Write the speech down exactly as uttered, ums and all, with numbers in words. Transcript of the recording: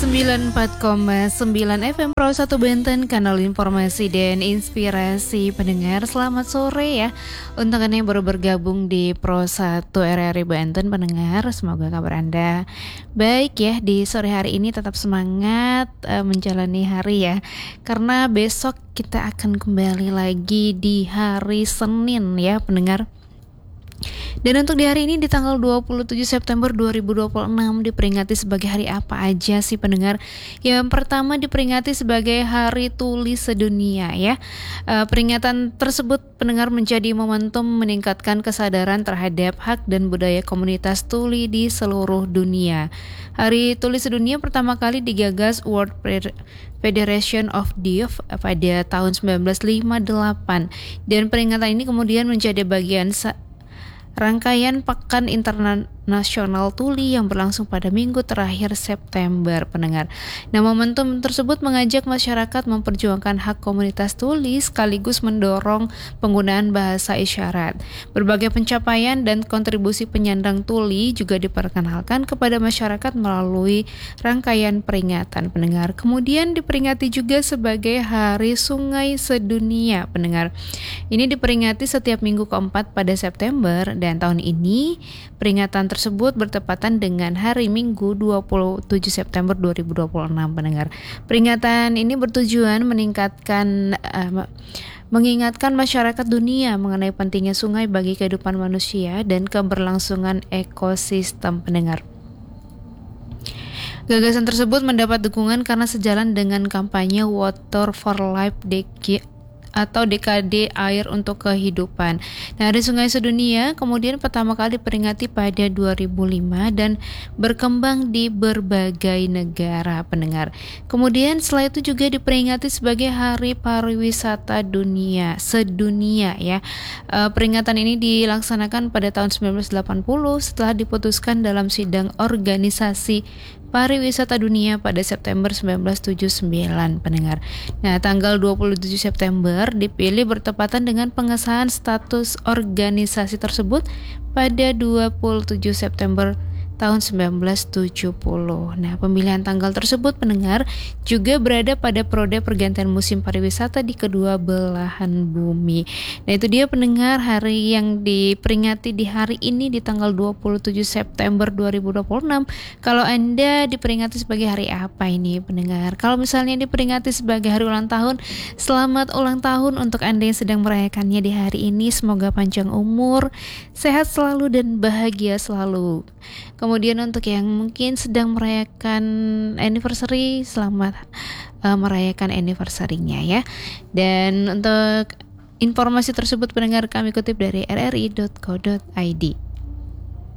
sembilan puluh empat koma sembilan F M Pro satu Banten, kanal informasi dan inspirasi pendengar. Selamat sore ya untuk Anda yang baru bergabung di Pro satu R R I Banten pendengar. Semoga kabar Anda baik ya di sore hari ini, tetap semangat uh, menjalani hari ya. Karena besok kita akan kembali lagi di hari Senin ya pendengar. Dan untuk di hari ini di tanggal dua puluh tujuh September dua ribu dua puluh enam diperingati sebagai hari apa aja sih pendengar? Yang pertama diperingati sebagai Hari Tuli Sedunia ya. E, peringatan tersebut pendengar menjadi momentum meningkatkan kesadaran terhadap hak dan budaya komunitas tuli di seluruh dunia. Hari Tuli Sedunia pertama kali digagas World Federation of Deaf pada tahun sembilan belas lima puluh delapan, dan peringatan ini kemudian menjadi bagian sa- rangkaian Pekan Internasional Tuli yang berlangsung pada minggu terakhir September pendengar. Nah, momentum tersebut mengajak masyarakat memperjuangkan hak komunitas tuli sekaligus mendorong penggunaan bahasa isyarat. Berbagai pencapaian dan kontribusi penyandang tuli juga diperkenalkan kepada masyarakat melalui rangkaian peringatan pendengar. Kemudian diperingati juga sebagai Hari Sungai Sedunia pendengar. Ini diperingati setiap minggu keempat pada September, dan tahun ini peringatan tersebut bertepatan dengan hari Minggu dua puluh tujuh September dua ribu dua puluh enam pendengar. Peringatan ini bertujuan meningkatkan uh, mengingatkan masyarakat dunia mengenai pentingnya sungai bagi kehidupan manusia dan keberlangsungan ekosistem pendengar. Gagasan tersebut mendapat dukungan karena sejalan dengan kampanye Water for Life Decade atau dekade air untuk kehidupan. Nah, Hari Sungai Sedunia kemudian pertama kali diperingati pada dua ribu lima dan berkembang di berbagai negara pendengar. Kemudian setelah itu juga diperingati sebagai Hari Pariwisata Dunia Sedunia ya. E, peringatan ini dilaksanakan pada tahun sembilan belas delapan puluh setelah diputuskan dalam sidang organisasi Pariwisata Dunia pada September sembilan belas tujuh puluh sembilan pendengar. Nah, tanggal dua puluh tujuh September dipilih bertepatan dengan pengesahan status organisasi tersebut pada dua puluh tujuh September tahun sembilan belas tujuh puluh. Nah, pemilihan tanggal tersebut pendengar juga berada pada periode pergantian musim pariwisata di kedua belahan bumi. Nah, itu dia pendengar hari yang diperingati di hari ini di tanggal dua puluh tujuh September dua ribu dua puluh enam. Kalau Anda diperingati sebagai hari apa ini pendengar? Kalau misalnya diperingati sebagai hari ulang tahun, selamat ulang tahun untuk Anda yang sedang merayakannya di hari ini. Semoga panjang umur, sehat selalu dan bahagia selalu. Kemudian untuk yang mungkin sedang merayakan anniversary, selamat uh, merayakan anniversary-nya ya. Dan untuk informasi tersebut pendengar kami kutip dari r r i dot co dot i d.